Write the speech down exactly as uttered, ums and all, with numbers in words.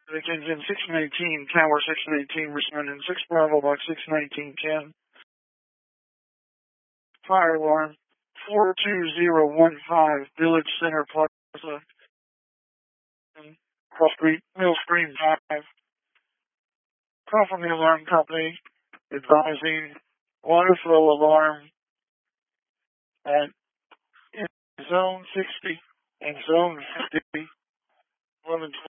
Engine six nineteen, Tower six nineteen, responding six Bravo Box six nineteen ten. Fire alarm four two zero one five, Village Center Plaza, Cross Street, Mill Stream Drive. Call from the alarm company advising water flow alarm at in zone sixty and zone fifty, eleven